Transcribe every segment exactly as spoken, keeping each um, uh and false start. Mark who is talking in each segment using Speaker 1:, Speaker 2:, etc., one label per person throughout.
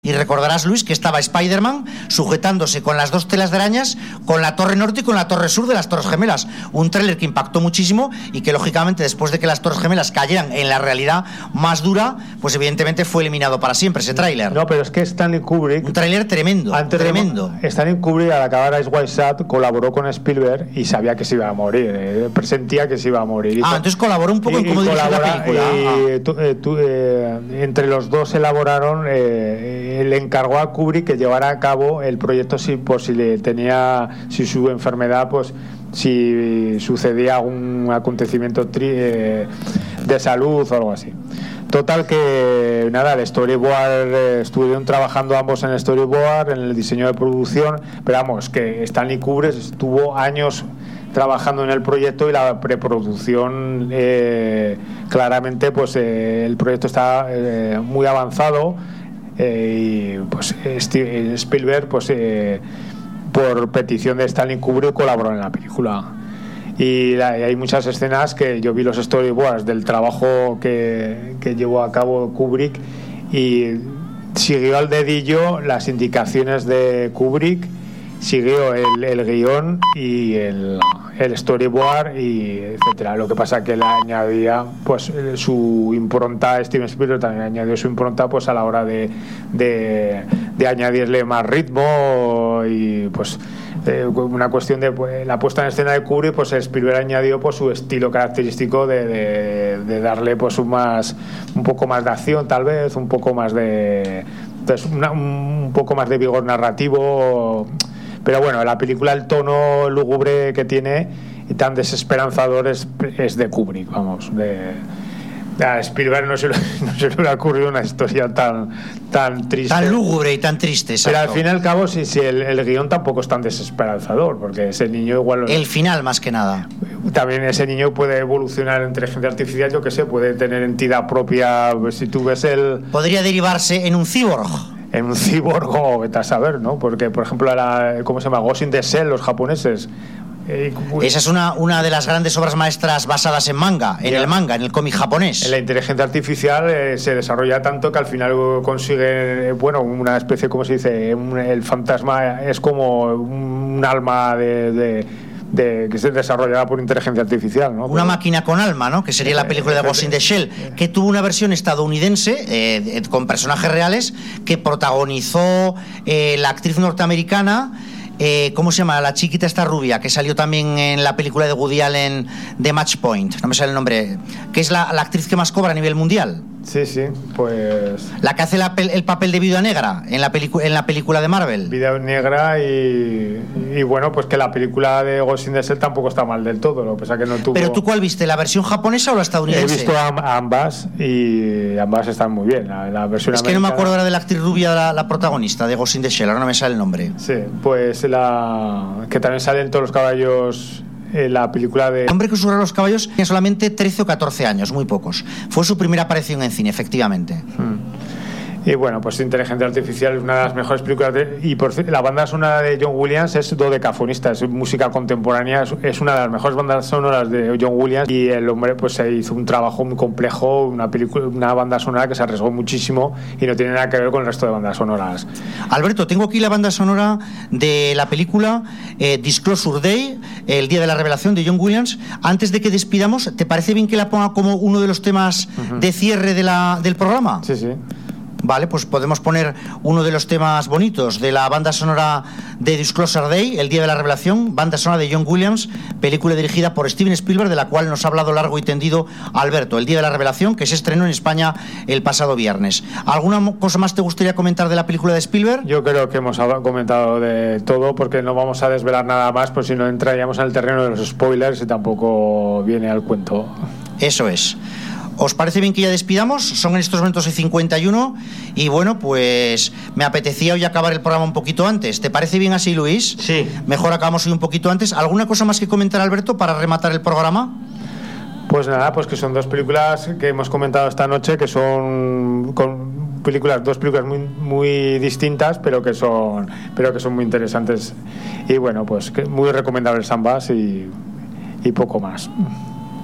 Speaker 1: Y recordarás, Luis, que estaba Spider-Man sujetándose con las dos telas de arañas con la torre norte y con la torre sur de las Torres Gemelas. Un tráiler que impactó muchísimo y que, lógicamente, después de que las Torres Gemelas cayeran en la realidad más dura, pues evidentemente fue eliminado para siempre ese tráiler.
Speaker 2: No, pero es que Stanley Kubrick...
Speaker 1: Un tráiler tremendo,
Speaker 2: antes
Speaker 1: tremendo.
Speaker 2: De, Stanley Kubrick, al acabar Eyes Wide Shut, colaboró con Spielberg y sabía que se iba a morir. Eh, presentía que se iba a morir. Y
Speaker 1: ah,
Speaker 2: con,
Speaker 1: entonces colaboró un poco
Speaker 2: y,
Speaker 1: en cómo dirigir la película.
Speaker 2: Y, ah. tu, eh, tu, eh, entre los dos elaboraron, eh, le encargó a Kubrick que llevara a cabo el proyecto si por si le tenía, si su enfermedad, pues si sucedía algún acontecimiento tri, eh, de salud o algo así. Total que nada, el storyboard, eh, estuvieron trabajando ambos en el storyboard, en el diseño de producción, pero vamos, que Stanley Kubrick estuvo años trabajando en el proyecto y la preproducción, eh, claramente pues eh, el proyecto está eh, muy avanzado. Eh, y pues Steve, Spielberg, pues eh, por petición de Stanley Kubrick, colaboró en la película. Y, la, y hay muchas escenas que yo vi los storyboards del trabajo que, que llevó a cabo Kubrick y siguió al dedillo las indicaciones de Kubrick, siguió el, el guión y el, el storyboard y etcétera. Lo que pasa que le añadía pues su impronta, Steven Spielberg también añadió su impronta pues a la hora de, de, de añadirle más ritmo y pues eh, una cuestión de pues, la puesta en escena de Kubrick, pues Spielberg añadió pues su estilo característico de, de, de darle pues un más un poco más de acción, tal vez un poco más de pues, una, un poco más de vigor narrativo. Pero bueno, la película, el tono lúgubre que tiene y tan desesperanzador es, es de Kubrick, vamos. De, a Spielberg no se, le, no se le hubiera ocurrido una historia tan, tan triste.
Speaker 1: Tan lúgubre y tan triste, exacto.
Speaker 2: Pero al fin y al cabo, sí, sí, el, el guión tampoco es tan desesperanzador, porque ese niño igual...
Speaker 1: El final, más que nada.
Speaker 2: También ese niño puede evolucionar en inteligencia artificial, yo que sé, puede tener entidad propia, si tú ves el...
Speaker 1: Podría derivarse en un cyborg.
Speaker 2: En un cyborg, o vete a saber, ¿no? Porque, por ejemplo, la, ¿cómo se llama? Ghost in the Shell, los japoneses. Eh,
Speaker 1: Esa es una, una de las grandes obras maestras basadas en manga, en yeah. el manga, en el cómic japonés.
Speaker 2: En la inteligencia artificial eh, se desarrolla tanto que al final consigue, bueno, una especie, ¿cómo se dice? Un, el fantasma es como un alma de... de De, que se desarrollará por inteligencia artificial, ¿no?
Speaker 1: Una Pero, máquina con alma, ¿no? Que sería la película de Ghost in the Shell, que tuvo una versión estadounidense eh, con personajes reales que protagonizó eh, la actriz norteamericana. Eh, ¿Cómo se llama? La chiquita esta rubia que salió también en la película de Woody Allen de Match Point, no me sale el nombre, que es la, la actriz que más cobra a nivel mundial.
Speaker 2: Sí, sí, pues...
Speaker 1: La que hace la, el papel de Viuda Negra en la, pelicu- en la película de Marvel.
Speaker 2: Viuda Negra y, y bueno, pues que la película de Ghost in the Shell tampoco está mal del todo, lo que pasa que no tuvo...
Speaker 1: ¿Pero tú cuál viste? ¿La versión japonesa o la estadounidense?
Speaker 2: He visto ambas y ambas están muy bien. La, la versión
Speaker 1: es que
Speaker 2: americana...
Speaker 1: no me acuerdo ahora de la actriz rubia, la, la protagonista de Ghost in the Shell, ahora no me sale el nombre.
Speaker 2: Sí, pues la... que también salen todos los caballos... la película de...
Speaker 1: El hombre que susurra los caballos tenía solamente trece o catorce años, muy pocos. Fue su primera aparición en cine, efectivamente.
Speaker 2: Hmm. Y bueno, pues Inteligencia Artificial es una de las mejores películas de... y por la banda sonora de John Williams es dodecafonista, es música contemporánea, es, es una de las mejores bandas sonoras de John Williams y el hombre pues se hizo un trabajo muy complejo, una película, una banda sonora que se arriesgó muchísimo y no tiene nada que ver con el resto de bandas sonoras.
Speaker 1: Alberto, tengo aquí la banda sonora de la película eh, Disclosure Day, el día de la revelación de John Williams. Antes de que despidamos, ¿te parece bien que la ponga como uno de los temas uh-huh. de cierre de la, del programa?
Speaker 2: Sí, sí.
Speaker 1: Vale, pues podemos poner uno de los temas bonitos de la banda sonora de Disclosure Day, el día de la revelación, banda sonora de John Williams, película dirigida por Steven Spielberg, de la cual nos ha hablado largo y tendido Alberto, el día de la revelación, que se estrenó en España el pasado viernes. ¿Alguna cosa más te gustaría comentar de la película de Spielberg?
Speaker 2: Yo creo que hemos comentado de todo, porque no vamos a desvelar nada más, pues si no entraríamos en el terreno de los spoilers y tampoco viene al cuento.
Speaker 1: Eso es. ¿Os parece bien que ya despidamos? Son en estos momentos el cincuenta y uno y bueno, pues me apetecía hoy acabar el programa un poquito antes. ¿Te parece bien así, Luis?
Speaker 2: Sí.
Speaker 1: Mejor acabamos hoy un poquito antes. ¿Alguna cosa más que comentar, Alberto, para rematar el programa?
Speaker 2: Pues nada, pues que son dos películas que hemos comentado esta noche, que son con películas, dos películas muy, muy distintas, pero que son, pero que son muy interesantes. Y bueno, pues que muy recomendables ambas y, y poco más.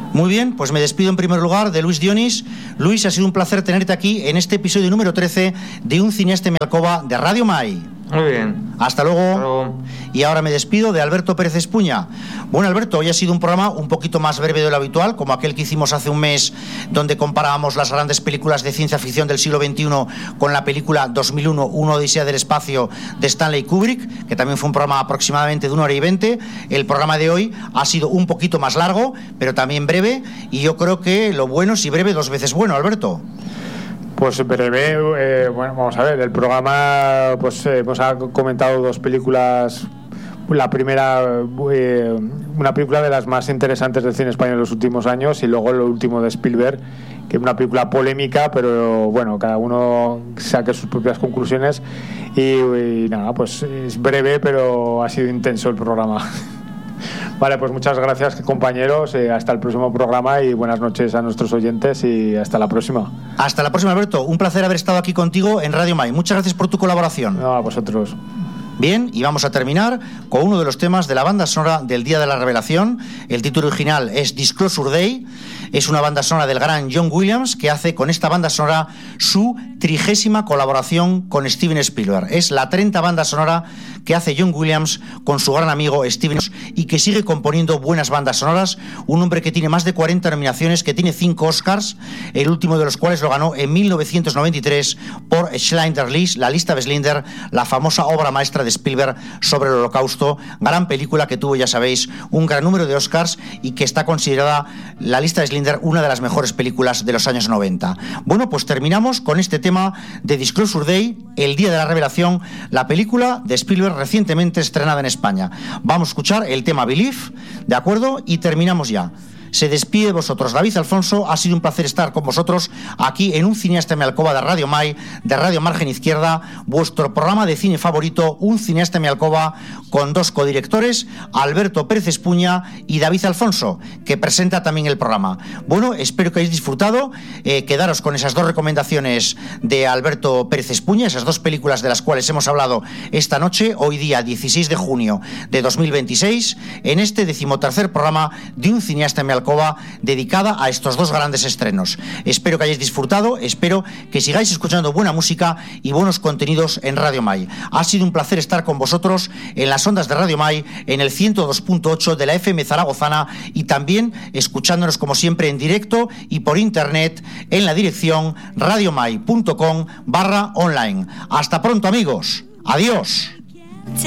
Speaker 1: Muy bien, pues me despido en primer lugar de Luis Dionis. Luis, ha sido un placer tenerte aquí en este episodio número trece de Un cineasta en mi alcoba de Radio Mai.
Speaker 3: Muy bien.
Speaker 1: Hasta luego.
Speaker 3: Hasta luego.
Speaker 1: Y ahora me despido de Alberto Pérez Espuña. Bueno, Alberto, hoy ha sido un programa un poquito más breve de lo habitual, como aquel que hicimos hace un mes, donde comparábamos las grandes películas de ciencia ficción del siglo veintiuno con la película dos mil uno, Una odisea del espacio, de Stanley Kubrick, que también fue un programa aproximadamente de una hora y veinte. El programa de hoy ha sido un poquito más largo, pero también breve, y yo creo que lo bueno, si breve, dos veces bueno, Alberto.
Speaker 2: Pues breve, eh, bueno, vamos a ver, el programa, pues eh, hemos comentado dos películas. La primera, eh, una película de las más interesantes del cine español en los últimos años, y luego lo último de Spielberg, que es una película polémica, pero bueno, cada uno saque sus propias conclusiones. Y, y nada, pues es breve, pero ha sido intenso el programa. Vale, pues muchas gracias, compañeros. Eh, hasta el próximo programa y buenas noches a nuestros oyentes y hasta la próxima.
Speaker 1: Hasta la próxima, Alberto. Un placer haber estado aquí contigo en Radio Mai. Muchas gracias por tu colaboración.
Speaker 2: No, a vosotros.
Speaker 1: Bien, y vamos a terminar con uno de los temas de la banda sonora del Día de la Revelación. El título original es Disclosure Day. Es una banda sonora del gran John Williams, que hace con esta banda sonora su trigésima colaboración con Steven Spielberg. Es la treinta banda sonora que hace John Williams con su gran amigo Steven, y que sigue componiendo buenas bandas sonoras. Un hombre que tiene más de cuarenta nominaciones, que tiene cinco Oscars, el último de los cuales lo ganó en mil novecientos noventa y tres por Schindler's List, La lista de Schindler, la famosa obra maestra de Spielberg sobre el Holocausto, gran película que tuvo, ya sabéis, un gran número de Oscars y que está considerada, La lista de Schindler, una de las mejores películas de los años noventa. Bueno, pues terminamos con este tema de Disclosure Day, el Día de la Revelación, la película de Spielberg recientemente estrenada en España. Vamos a escuchar el tema Believe, ¿de acuerdo? Y terminamos ya. Se despide de vosotros David Alfonso. Ha sido un placer estar con vosotros aquí en Un cineasta en mi alcoba de Radio Mai, de Radio Margen Izquierda, vuestro programa de cine favorito, Un cineasta en mi alcoba, con dos codirectores, Alberto Pérez Espuña y David Alfonso, que presenta también el programa. Bueno, espero que hayáis disfrutado. Eh, quedaros con esas dos recomendaciones de Alberto Pérez Espuña, esas dos películas de las cuales hemos hablado esta noche, hoy día dieciséis de junio de dos mil veintiséis, en este decimotercer programa de Un cineasta en mi alcoba, alcoba dedicada a estos dos grandes estrenos. Espero que hayáis disfrutado, espero que sigáis escuchando buena música y buenos contenidos en Radio Mai. Ha sido un placer estar con vosotros en las ondas de Radio Mai, en el ciento dos punto ocho de la F M zaragozana, y también escuchándonos como siempre en directo y por internet en la dirección radiomai punto com barra online. Hasta pronto, amigos. Adiós.